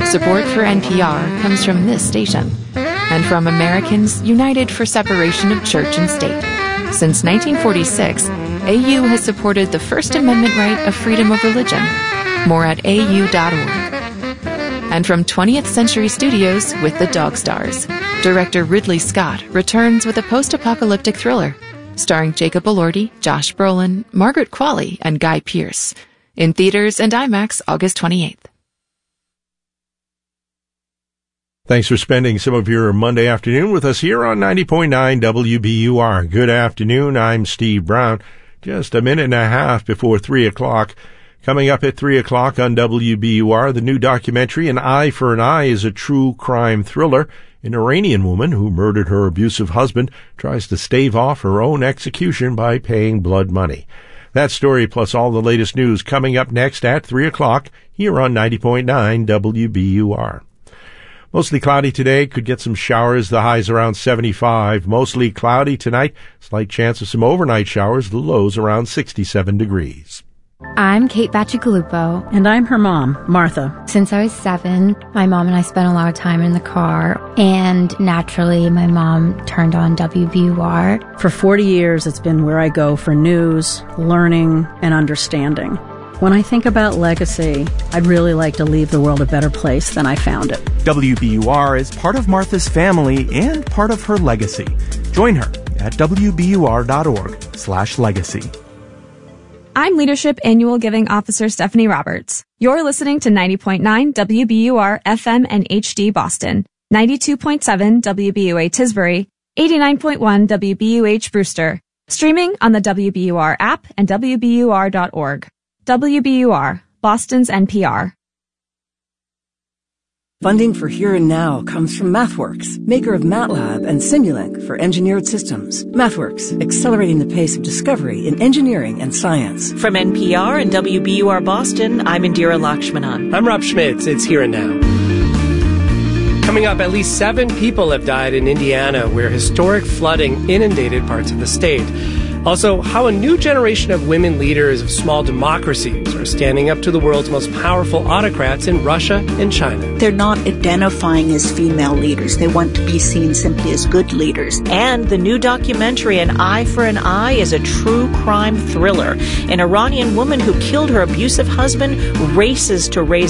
Support for NPR comes from this station and from Americans United for Separation of Church and State. Since 1946, AU has supported the First Amendment right of freedom of religion. More at au.org. And from 20th Century Studios with The Dog Stars, director Ridley Scott returns with a post-apocalyptic thriller starring Jacob Elordi, Josh Brolin, Margaret Qualley, and Guy Pearce. In theaters and IMAX August 28th. Thanks for spending some of your Monday afternoon with us here on 90.9 WBUR. Good afternoon. I'm Steve Brown. Just a minute and a half before 3 o'clock. Coming up at 3 o'clock on WBUR, the new documentary, An Eye for an Eye, is a true crime thriller. An Iranian woman who murdered her abusive husband tries to stave off her own execution by paying blood money. That story plus all the latest news coming up next at 3 o'clock here on 90.9 WBUR. Mostly cloudy today. Could get some showers. The high's around 75. Mostly cloudy tonight. Slight chance of some overnight showers. The low's around 67 degrees. I'm Kate Bacigalupo. And I'm her mom, Martha. Since I was 7, my mom and I spent a lot of time in the car. And naturally, my mom turned on WBUR. For 40 years, it's been where I go for news, learning, and understanding. When I think about legacy, I'd really like to leave the world a better place than I found it. WBUR is part of Martha's family and part of her legacy. Join her at wbur.org/legacy. I'm Leadership Annual Giving Officer Stephanie Roberts. You're listening to 90.9 WBUR FM and HD Boston, 92.7 WBUA Tisbury, 89.1 WBUH Brewster, streaming on the WBUR app and WBUR.org. WBUR, Boston's NPR. Funding for Here and Now comes from MathWorks, maker of MATLAB and Simulink for engineered systems. MathWorks, accelerating the pace of discovery in engineering and science. From NPR and WBUR Boston, I'm Indira Lakshmanan. I'm Rob Schmitz. It's Here and Now. Coming up, at least 7 people have died in Indiana, where historic flooding inundated parts of the state. Also, how a new generation of women leaders of small democracies are standing up to the world's most powerful autocrats in Russia and China. They're not identifying as female leaders. They want to be seen simply as good leaders. And the new documentary, An Eye for an Eye, is a true crime thriller. An Iranian woman who killed her abusive husband races to raise